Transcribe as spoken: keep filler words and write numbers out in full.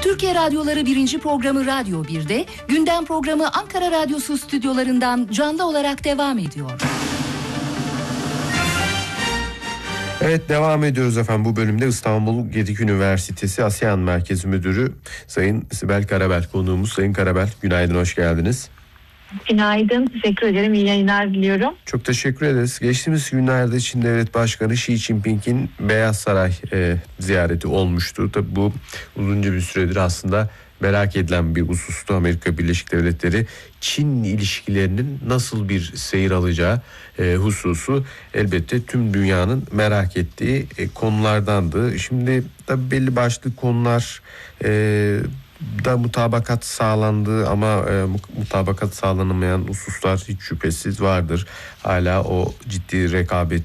Türkiye Radyoları birinci programı Radyo bir'de, gündem programı Ankara Radyosu stüdyolarından canlı olarak devam ediyor. Evet, devam ediyoruz efendim. Bu bölümde İstanbul Gedik Üniversitesi ASEAN Merkezi Müdürü Sayın Sibel Karabel konuğumuz. Sayın Karabel, günaydın, hoş geldiniz. Günaydın, teşekkür ederim. İyi yayınlar diliyorum. Çok teşekkür ederiz. Geçtiğimiz günlerde Çin Devlet Başkanı Xi Jinping'in Beyaz Saray e, ziyareti olmuştu. Tabii bu uzunca bir süredir aslında merak edilen bir husustu. Amerika Birleşik Devletleri Çin ilişkilerinin nasıl bir seyir alacağı e, hususu elbette tüm dünyanın merak ettiği e, konulardandı. Şimdi tabii belli başlı konular e, da mutabakat sağlandı ama e, mutabakat sağlanamayan hususlar hiç şüphesiz vardır. Hala o ciddi rekabet